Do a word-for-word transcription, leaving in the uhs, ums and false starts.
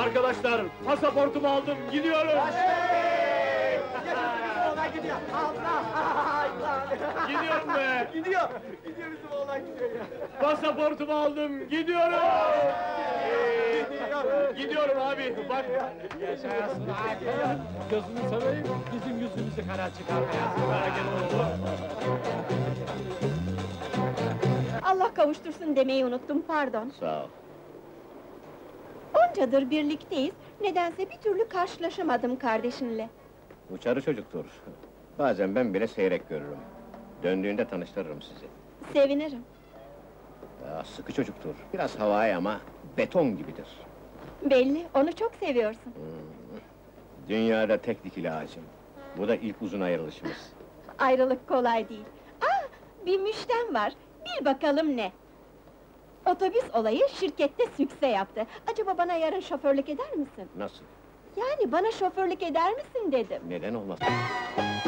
Arkadaşlar, pasaportumu aldım, gidiyorum! Oğlan gidiyor! Allah! Allah! Gidiyorum be! Gidiyor! Gidiyor bizim oğlan gidiyor ya! Pasaportumu aldım, gidiyorum! Gidiyor! Gidiyorum abi, bak! Yaşasın abi! Gözünü seveyim, bizim yüzümüzü kara çıkarmayasın, merak etme. Allah kavuştursun demeyi unuttum, pardon. Sağ ol. Oncadır birlikteyiz, nedense bir türlü karşılaşamadım kardeşinle. Uçarı çocuktur. Bazen ben bile seyrek görürüm. Döndüğünde tanıştırırım sizi. Sevinirim. Ya, sıkı çocuktur. Biraz havai ama beton gibidir. Belli, onu çok seviyorsun. Dünyada tek dikili ağacım. Bu da ilk uzun ayrılışımız. Ayrılık kolay değil. Aa, bir müştem var, bil bakalım ne? Otobüs olayı şirkette sükse yaptı. Acaba bana yarın şoförlük eder misin? Nasıl? Yani bana şoförlük eder misin dedim. Neden olmaz?